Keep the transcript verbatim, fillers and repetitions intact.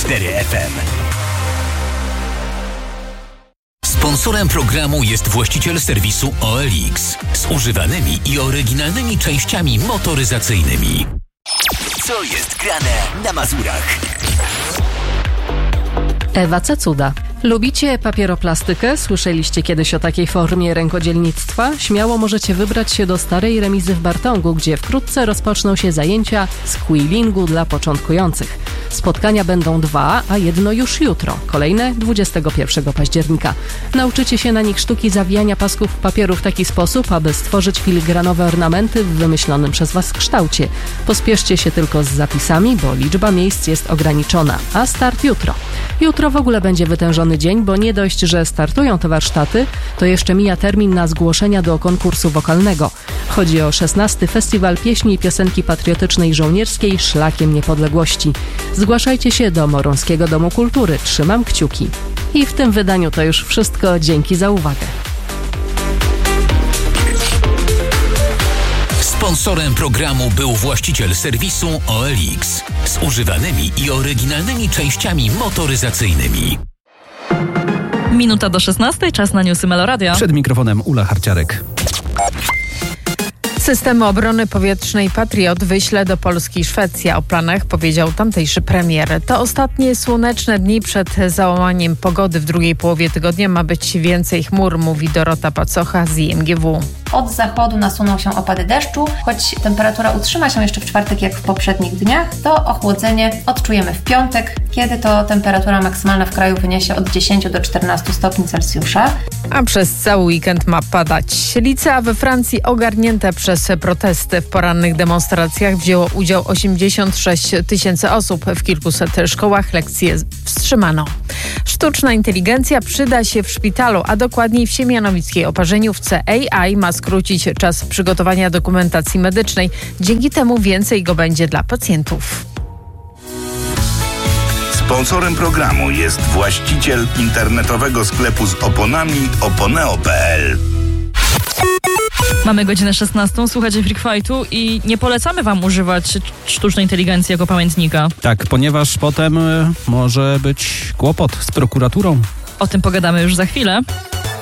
cztery F M. Sponsorem programu jest właściciel serwisu O L X z używanymi i oryginalnymi częściami motoryzacyjnymi. Co jest grane na Mazurach? Ewa Cecuda. Lubicie papieroplastykę? Słyszeliście kiedyś o takiej formie rękodzielnictwa? Śmiało możecie wybrać się do starej remizy w Bartągu, gdzie wkrótce rozpoczną się zajęcia z quillingu dla początkujących. Spotkania będą dwa, a jedno już jutro. Kolejne dwudziestego pierwszego października. Nauczycie się na nich sztuki zawijania pasków papieru w taki sposób, aby stworzyć filigranowe ornamenty w wymyślonym przez Was kształcie. Pospieszcie się tylko z zapisami, bo liczba miejsc jest ograniczona, a start jutro. Jutro w ogóle będzie wytężony dzień, bo nie dość, że startują te warsztaty, to jeszcze mija termin na zgłoszenia do konkursu wokalnego. Chodzi o szesnasty Festiwal Pieśni i Piosenki Patriotycznej i Żołnierskiej Szlakiem Niepodległości. Zgłaszajcie się do Morońskiego Domu Kultury. Trzymam kciuki. I w tym wydaniu to już wszystko. Dzięki za uwagę. Sponsorem programu był właściciel serwisu O L X z używanymi i oryginalnymi częściami motoryzacyjnymi. Minuta do szesnastej, czas na newsy Meloradia. Przed mikrofonem Ula Harciarek. Systemy obrony powietrznej Patriot wyśle do Polski Szwecja. O planach powiedział tamtejszy premier. To ostatnie słoneczne dni przed załamaniem pogody. W drugiej połowie tygodnia ma być więcej chmur, mówi Dorota Pacocha z I M G W. Od zachodu nasuną się opady deszczu, choć temperatura utrzyma się jeszcze w czwartek jak w poprzednich dniach, to ochłodzenie odczujemy w piątek, kiedy to temperatura maksymalna w kraju wyniesie od dziesięciu do czternastu stopni Celsjusza. A przez cały weekend ma padać. Licea we Francji ogarnięte przez protesty. W porannych demonstracjach wzięło udział osiemdziesiąt sześć tysięcy osób. W kilkuset szkołach lekcje wstrzymano. Sztuczna inteligencja przyda się w szpitalu, a dokładniej w siemianowickiej oparzeniówce. A I ma skrócić czas przygotowania dokumentacji medycznej. Dzięki temu więcej go będzie dla pacjentów. Sponsorem programu jest właściciel internetowego sklepu z oponami oponeo kropka p l. Mamy godzinę szesnastą, słuchajcie Freak Fightu i nie polecamy Wam używać sztucznej inteligencji jako pamiętnika. Tak, ponieważ potem y, może być kłopot z prokuraturą. O tym pogadamy już za chwilę.